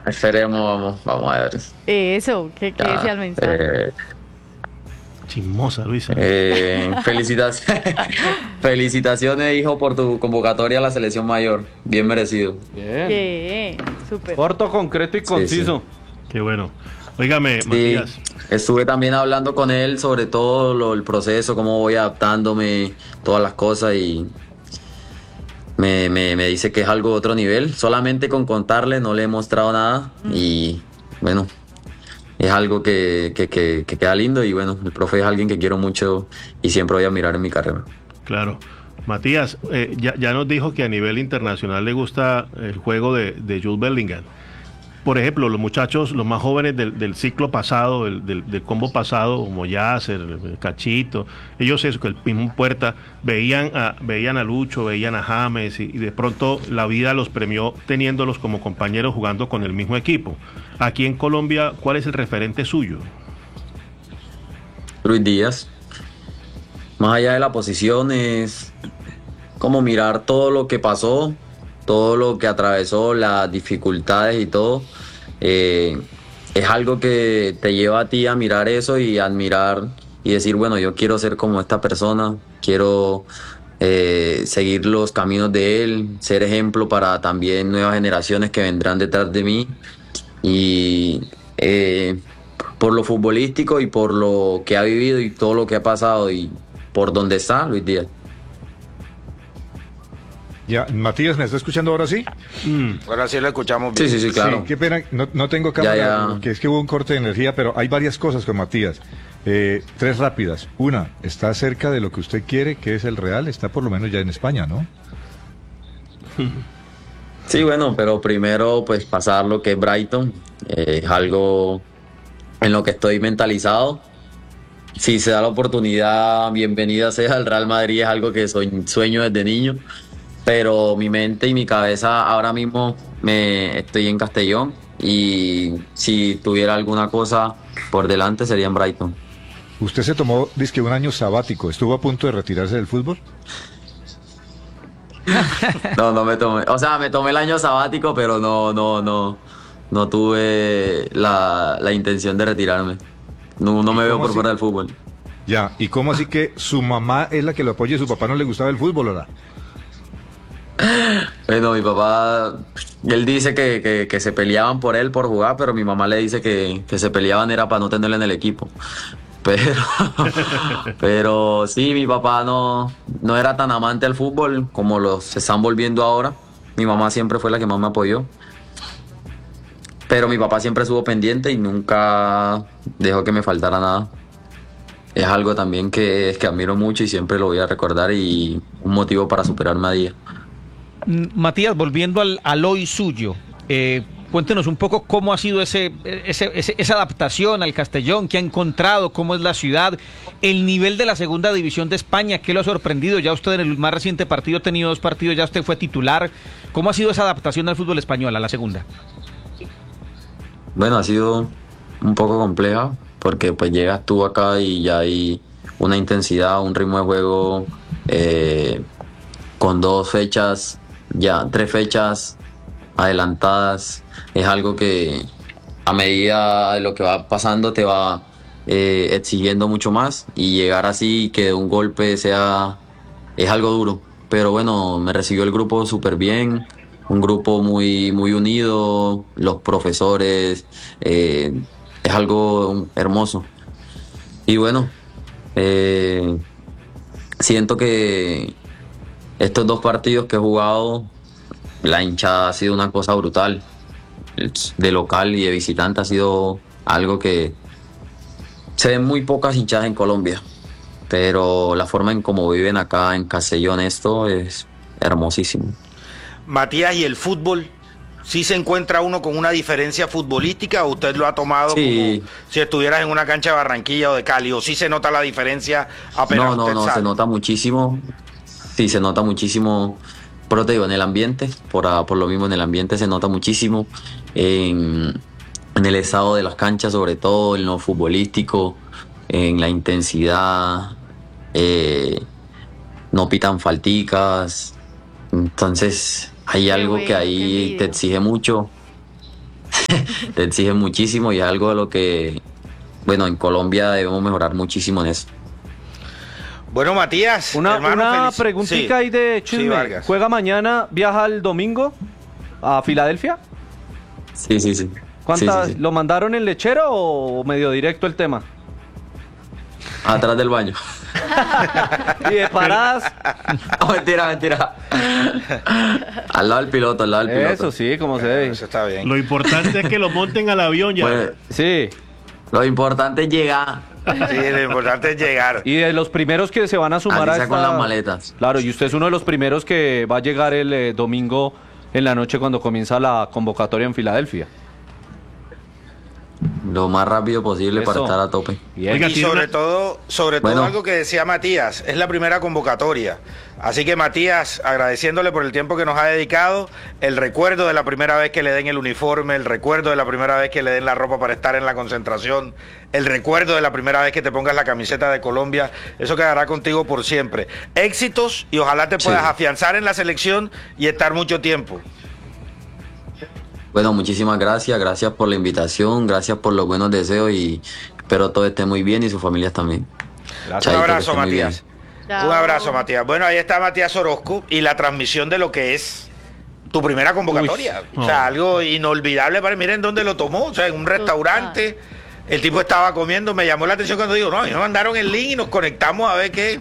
esperemos, vamos a ver. Eso, ¿qué decía Ya, el mensaje? Chismosa, Luisa. Felicitaciones, felicitaciones, hijo, por tu convocatoria a la selección mayor. Bien merecido. Bien. Bien, súper. Corto, concreto y conciso. Qué bueno. Óigame, Sí, Matías. estuve también hablando con él sobre todo el proceso, cómo voy adaptándome, todas las cosas y me dice que es algo de otro nivel. Solamente con contarle no le he mostrado nada y bueno, es algo que queda lindo y bueno, el profe es alguien que quiero mucho y siempre voy a mirar en mi carrera. Claro. Matías, ya nos dijo que a nivel internacional le gusta el juego de Jude Bellingham. Por ejemplo, los muchachos, los más jóvenes del ciclo pasado, del combo pasado, como Yasser, el Cachito, ellos eso, que el mismo Puerta, veían a Lucho, veían a James y de pronto la vida los premió teniéndolos como compañeros jugando con el mismo equipo. Aquí en Colombia, ¿cuál es el referente suyo? Luis Díaz, más allá de la posición es como mirar todo lo que pasó, todo lo que atravesó, las dificultades y todo. Es algo que te lleva a ti a mirar eso y admirar y decir, bueno, yo quiero ser como esta persona, quiero seguir los caminos de él, ser ejemplo para también nuevas generaciones que vendrán detrás de mí. Y por lo futbolístico y por lo que ha vivido y todo lo que ha pasado y por donde está Luis Díaz. Ya, Matías, ¿me está escuchando ahora sí? Ahora sí lo escuchamos Sí, bien. sí, sí, claro. Sí, qué pena, no tengo cámara, Ya. que es que hubo un corte de energía, pero hay varias cosas con Matías. Tres rápidas. Una, está cerca de lo que usted quiere, que es el Real, está por lo menos ya en España, ¿no? Sí, bueno, pero primero pues pasar lo que es Brighton, es algo en lo que estoy mentalizado. Si se da la oportunidad, bienvenida sea al Real Madrid, es algo que sueño desde niño, pero mi mente y mi cabeza ahora mismo estoy en Castellón y si tuviera alguna cosa por delante sería en Brighton. Usted se tomó, dizque un año sabático, ¿estuvo a punto de retirarse del fútbol? No me tomé, o sea, me tomé el año sabático, pero no tuve la intención de retirarme. No me veo cómo por así? fuera del fútbol. Ya, ¿y cómo así que su mamá es la que lo apoya y su papá no le gustaba el fútbol, ahora? Bueno, mi papá, él dice que se peleaban por él por jugar, pero mi mamá le dice que se peleaban era para no tenerlo en el equipo. Pero, pero sí, mi papá no era tan amante al fútbol como los se están volviendo ahora. Mi mamá siempre fue la que más me apoyó. Pero mi papá siempre estuvo pendiente y nunca dejó que me faltara nada. Es algo también que admiro mucho y siempre lo voy a recordar y un motivo para superarme a día. Matías, volviendo al hoy suyo, cuéntenos un poco cómo ha sido esa adaptación al Castellón, qué ha encontrado, cómo es la ciudad, el nivel de la segunda división de España, qué lo ha sorprendido. Ya usted en el más reciente partido ha tenido 2 partidos, ya usted fue titular. ¿Cómo ha sido esa adaptación al fútbol español, a la segunda? Bueno, ha sido un poco compleja porque pues llegas tú acá y ya hay una intensidad, un ritmo de juego con 2 fechas, ya 3 fechas adelantadas. Es algo que a medida de lo que va pasando te va exigiendo mucho más y llegar así y que de un golpe es algo duro. Pero bueno, me recibió el grupo súper bien, un grupo muy unido, los profesores, es algo hermoso. Y bueno, siento que estos 2 partidos que he jugado, la hinchada ha sido una cosa brutal. De local y de visitante ha sido algo que se ven muy pocas hinchadas en Colombia, pero la forma en cómo viven acá en Castellón esto es hermosísimo. Matías, ¿y el fútbol? ¿Sí se encuentra uno con una diferencia futbolística o usted lo ha tomado Sí. como si estuvieras en una cancha de Barranquilla o de Cali? ¿O sí se nota la diferencia apenas usted No, sale? se nota muchísimo. Sí, se nota muchísimo. Pero te digo, en el ambiente, por lo mismo en el ambiente se nota muchísimo. En el estado de las canchas, sobre todo, en lo futbolístico, en la intensidad. No pitan falticas. Entonces, hay Qué algo que bueno, qué ahí te envidia. exige mucho. te exigen muchísimo y es algo de lo que, bueno, en Colombia debemos mejorar muchísimo en eso. Bueno, Matías, Una hermano, preguntita Sí. ahí de Sí, chisme. Vargas. ¿Juega mañana, viaja el domingo a Filadelfia? Sí, sí, sí. ¿Cuántas? Sí, sí, sí. ¿Lo mandaron en lechero o medio directo el tema? Atrás del baño. Y de paradas. No, mentira. Al lado del piloto, al lado del piloto. Eso sí, como se debe. Eso está bien. Lo importante es que lo monten al avión ya. Pues, Sí. lo importante es llegar. Sí, lo importante es llegar. Y de los primeros que se van a sumar Así a sea con esta... las maletas. Claro, y usted es uno de los primeros que va a llegar el domingo en la noche cuando comienza la convocatoria en Filadelfia. Lo más rápido posible para Eso. estar a tope. Bien. Oiga, Y tiene sobre una- todo Bueno. algo que decía Matías, es la primera convocatoria. Así que Matías, agradeciéndole por el tiempo que nos ha dedicado, el recuerdo de la primera vez que le den el uniforme, el recuerdo de la primera vez que le den la ropa para estar en la concentración, el recuerdo de la primera vez que te pongas la camiseta de Colombia, eso quedará contigo por siempre. Éxitos y ojalá te puedas Sí. afianzar en la selección y estar mucho tiempo. Bueno, muchísimas gracias por la invitación, gracias por los buenos deseos y espero todo esté muy bien y sus familias también. Gracias. Un Chaito, abrazo, que esté muy Matías. Chao. Un abrazo, Matías. Bueno, ahí está Matías Orozco y la transmisión de lo que es tu primera convocatoria. Uy. O sea, Oh. algo inolvidable para mí. Miren dónde lo tomó. O sea, en un restaurante. El tipo estaba comiendo. Me llamó la atención cuando digo, no, me mandaron el link y nos conectamos a ver qué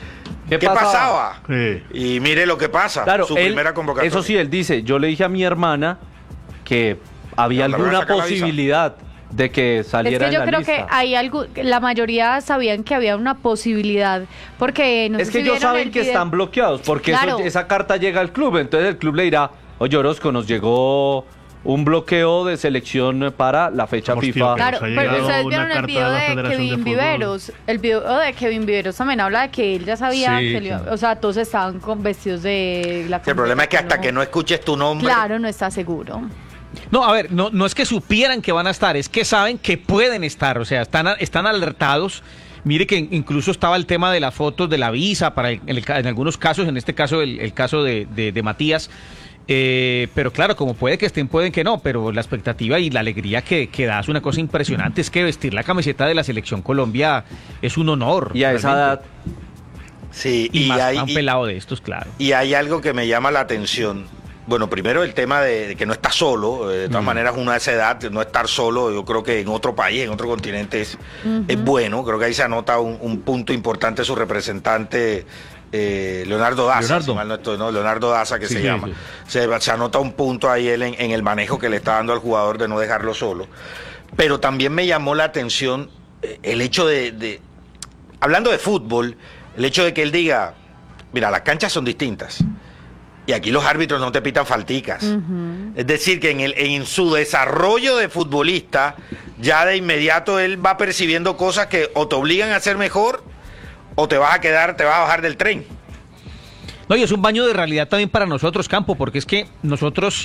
pasaba. Sí. Y mire lo que pasa. Claro, su él- primera convocatoria. eso sí, él dice, yo le dije a mi hermana que había La verdad, alguna saca la visa. posibilidad de que Es saliera que yo en la creo lista. que hay algo, la mayoría sabían que había una posibilidad, porque no Es sé que si ellos vieron saben el que video. están bloqueados, porque Claro. esa carta llega al club, entonces el club le dirá, oye Orozco, nos llegó un bloqueo de selección para la fecha Hostia, FIFA. Claro, Nos ha pero llegado ustedes una vieron el carta video de la de Federación de Kevin Fútbol. Viveros. El video de Kevin Viveros también habla de que él ya sabía Sí, que le iba- claro. o sea, todos estaban con vestidos de la El problema es que hasta que no escuches tu nombre. Claro, no está seguro. No, a ver, no es que supieran que van a estar, es que saben que pueden estar, o sea, están alertados. Mire que incluso estaba el tema de las fotos de la visa, en algunos casos, en este caso el caso de Matías. Pero claro, como puede que estén, pueden que no, pero la expectativa y la alegría que da es una cosa impresionante. Es que vestir la camiseta de la Selección Colombia es un honor. Y a esa edad, realmente. Sí, Y más hay, a un pelado de estos, claro. y hay algo que me llama la atención. Bueno, primero el tema de que no está solo. De todas maneras, uno a esa edad, no estar solo, yo creo que en otro país, en otro continente es bueno. Creo que ahí se anota un punto importante su representante, Leonardo Daza. Leonardo. Si mal no estoy, ¿no? Leonardo Daza, que Sí, se sí, llama. sí. Se anota un punto ahí él en el manejo que le está dando al jugador de no dejarlo solo. Pero también me llamó la atención el hecho hablando de fútbol, el hecho de que él diga, mira, las canchas son distintas. Y aquí los árbitros no te pitan falticas. Es decir, que en su desarrollo de futbolista, ya de inmediato él va percibiendo cosas que o te obligan a ser mejor o te vas a bajar del tren. No, y es un baño de realidad también para nosotros, Campo, porque es que nosotros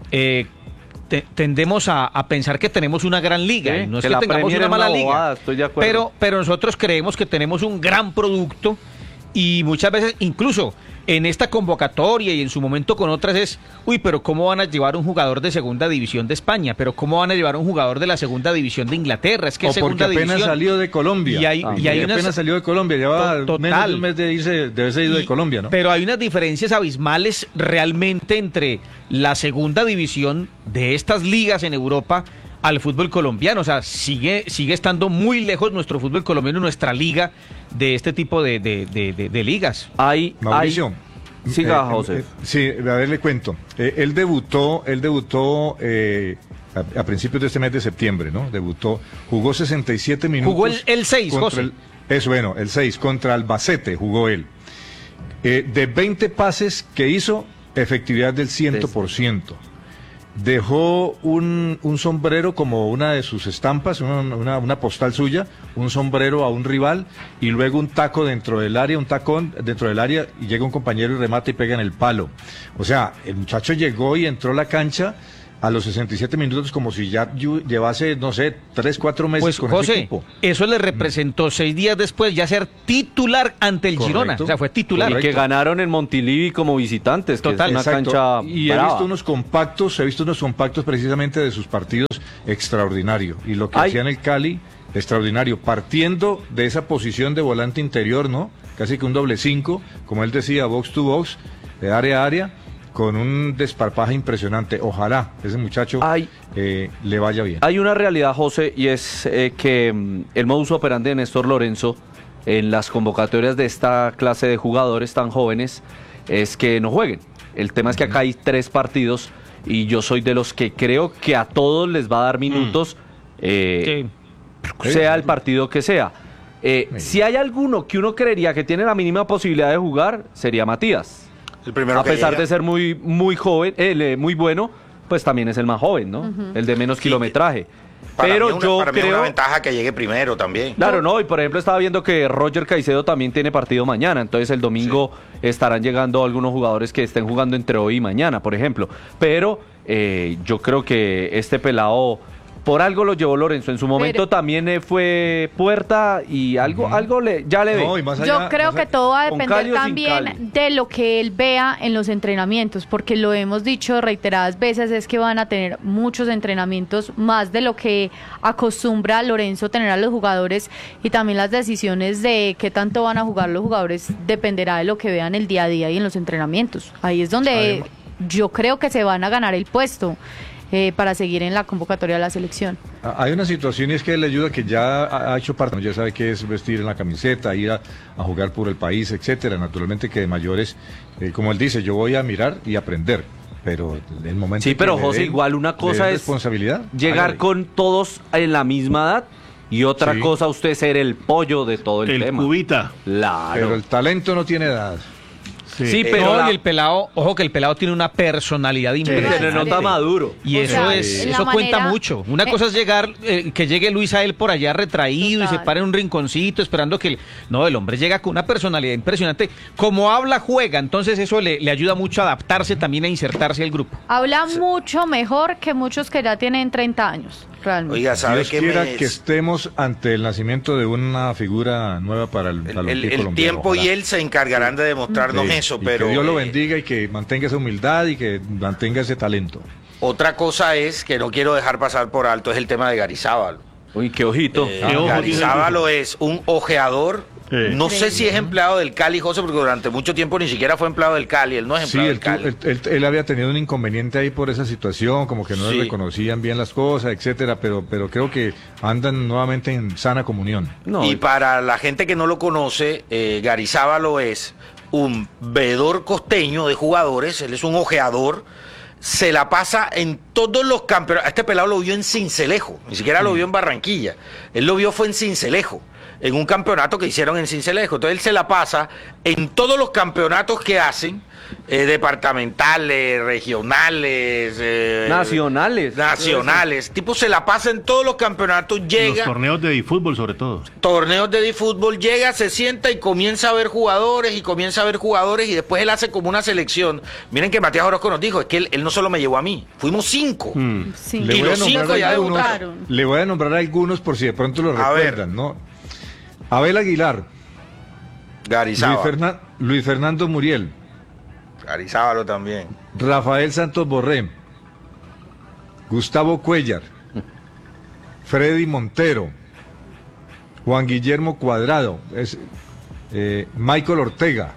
tendemos a pensar que tenemos una gran liga. Sí, Y no es que que la tengamos Premier una es mala una liga. bobada, estoy de acuerdo. Pero nosotros creemos que tenemos un gran producto y muchas veces, incluso en esta convocatoria y en su momento con otras es, pero ¿cómo van a llevar un jugador de segunda división de España? ¿Pero cómo van a llevar un jugador de la segunda división de Inglaterra? Es que O es porque segunda apenas división. salió de Colombia. Y hay Porque unas- apenas salió de Colombia, llevaba Total. menos de un mes de haberse ido de Colombia, ¿no? Pero hay unas diferencias abismales realmente entre la segunda división de estas ligas en Europa al fútbol colombiano. O sea, sigue estando muy lejos nuestro fútbol colombiano, nuestra liga, de este tipo de ligas. Mauricio. Siga, José. Sí, a ver, le cuento. Él debutó a principios de este mes de septiembre, ¿no? Jugó 67 minutos. Jugó el 6, contra José. el 6, contra Albacete jugó él. De 20 pases que hizo, efectividad del 100%. Dejó un sombrero como una de sus estampas, una postal suya, un sombrero a un rival y luego un taco dentro del área, un tacón dentro del área y llega un compañero y remata y pega en el palo. O sea, el muchacho llegó y entró a la cancha a los 67 minutos como si ya llevase, no sé, 3, 4 meses Pues con José, ese equipo. eso le representó 6 días después ya ser titular ante el Correcto. Girona. O sea, fue titular. Y que ganaron en Montilivi como visitantes, que Total. es una Exacto. cancha Y brava. he visto unos compactos precisamente de sus partidos extraordinario. Y lo que hacía en el Cali, extraordinario, partiendo de esa posición de volante interior, ¿no? Casi que un doble 5, como él decía, box to box, de área a área, con un desparpaje impresionante. Ojalá ese muchacho le vaya bien. Hay una realidad, José, y es que el modus operandi de Néstor Lorenzo en las convocatorias de esta clase de jugadores tan jóvenes es que no jueguen. El tema es que acá hay 3 partidos y yo soy de los que creo que a todos les va a dar minutos, Sí. sea el partido que sea. Si hay alguno que uno creería que tiene la mínima posibilidad de jugar, sería Matías. El primero A que pesar llega. de ser muy joven, muy bueno, pues también es el más joven, ¿no? El de menos kilometraje. Para Pero mí es yo para mí es creo... una ventaja que llegue primero también. Claro, no, y por ejemplo estaba viendo que Roger Caicedo también tiene partido mañana, entonces el domingo estarán llegando algunos jugadores que estén jugando entre hoy y mañana, por ejemplo. Pero yo creo que este pelado, por algo lo llevó Lorenzo, en su momento Pero- también fue puerta y algo ya le ve. No, y más Yo allá- creo más que todo va a con depender Cali o sin también Cali. de lo que él vea en los entrenamientos, porque lo hemos dicho reiteradas veces, es que van a tener muchos entrenamientos, más de lo que acostumbra Lorenzo tener a los jugadores, y también las decisiones de qué tanto van a jugar los jugadores dependerá de lo que vean el día a día y en los entrenamientos. Ahí es donde Además- yo creo que se van a ganar el puesto para seguir en la convocatoria de la selección. Hay una situación y es que él le ayuda, que ya ha hecho parte, ya sabe qué es vestir en la camiseta, ir a jugar por el país, etcétera. Naturalmente que de mayores, como él dice, yo voy a mirar y aprender, pero el momento Sí, en que pero le José, den- igual una le cosa den es responsabilidad, llegar hágale. con todos en la misma edad y otra Sí. cosa usted ser el pollo de todo el, El tema. cubita. Claro. Pero el talento no tiene edad. Sí, Pero pero y el pelado, ojo que el pelado tiene una personalidad se impresionante. le nota maduro. Y O eso sea, es, la eso cuenta manera- mucho. Una cosa es llegar, que llegue Luis a él por allá retraído y Total. se pare en un rinconcito esperando que... No, el hombre llega con una personalidad impresionante. Como habla, juega. Entonces eso le ayuda mucho a adaptarse también a insertarse al grupo. Habla mucho mejor que muchos que ya tienen 30 años, realmente. Oiga, ¿sabe Dios qué quiera me que estemos ante el nacimiento de una figura nueva para el balompié el colombiano. tiempo y Ojalá. él se encargarán de demostrarnos Sí, eso, y pero que Dios lo bendiga y que mantenga esa humildad y que mantenga ese talento. otra cosa es que no quiero dejar pasar por alto, es el tema de Garizábalo. Uy, qué ojito. Qué ojo Garizábalo es un ojeador. Sí. No sé si es empleado del Cali, José, porque durante mucho tiempo ni siquiera fue empleado del Cali. Él no es Sí, empleado del Cali. él había tenido un inconveniente ahí por esa situación, como que no Sí. le reconocían bien las cosas, etcétera, pero creo que andan nuevamente en sana comunión. No, Y para la gente que no lo conoce, Garizábalo es un veedor costeño de jugadores, él es un ojeador, se la pasa en todos los campeonatos. Este pelado lo vio en Sincelejo, ni siquiera lo vio en Barranquilla, él lo vio fue en Sincelejo, en un campeonato que hicieron en Sincelejo. Entonces él se la pasa en todos los campeonatos que hacen, departamentales, regionales, nacionales. Tipo se la pasa en todos los campeonatos, Los llega, torneos de fútbol sobre todo. torneos de fútbol, llega, se sienta y comienza a ver jugadores y después él hace como una selección. Miren que Matías Orozco nos dijo, es que él no solo me llevó a mí, fuimos 5. Sí. Y los 5 ya debutaron. Le voy a nombrar algunos por si de pronto lo A ver. recuerdan, ¿no? Abel Aguilar, Garizábalo. Luis Fernando Muriel, Garizábalo también. Rafael Santos Borré, Gustavo Cuellar, Freddy Montero, Juan Guillermo Cuadrado, Michael Ortega.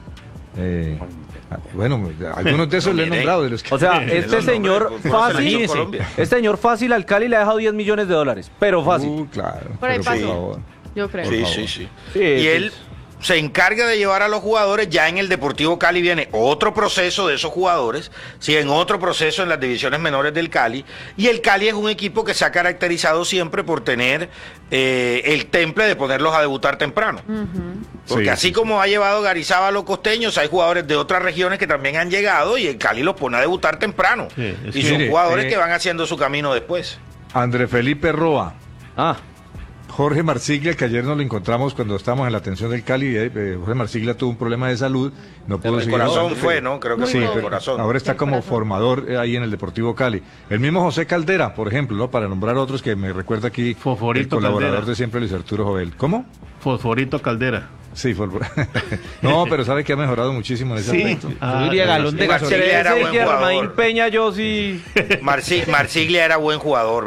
Bueno, algunos de esos le he miren. nombrado. De los que, o sea, Esos este señor nombres, ¿cómo se le hizo fácil, Colombia? este señor fácil al Cali le ha dejado 10 millones de dólares, pero fácil. Claro, Por ahí pero por pasó. favor. Yo creo. Sí, favor. sí, sí. Sí, Y sí. él se encarga de llevar a los jugadores. Ya en el Deportivo Cali viene otro proceso de esos jugadores, sí, en otro proceso en las divisiones menores del Cali. Y el Cali es un equipo que se ha caracterizado siempre por tener el temple de ponerlos a debutar temprano. Porque Sí, así como ha llevado Garizábalo Costeños, hay jugadores de otras regiones que también han llegado y el Cali los pone a debutar temprano. Sí, es Y que- son Mire, jugadores que van haciendo su camino después. André Felipe Roa, Ah, Jorge Marsiglia, que ayer nos lo encontramos cuando estábamos en la atención del Cali. Jorge Marsiglia tuvo un problema de salud, no pudo El seguir corazón jugando, fue, ¿no? Creo que sí, fue el pero corazón. ahora está El como corazón. formador ahí en el Deportivo Cali. El mismo José Caldera, por ejemplo, ¿no? Para nombrar otros que me recuerda aquí, Fosforito el colaborador Caldera. de siempre, Luis Arturo Jovel. ¿Cómo? Fosforito Caldera. Sí, no, pero sabe que ha mejorado muchísimo en ese aspecto. Yo diría galón de Marsiglia gasolina. era buen jugador. Peña, yo sí. Marsiglia era buen jugador.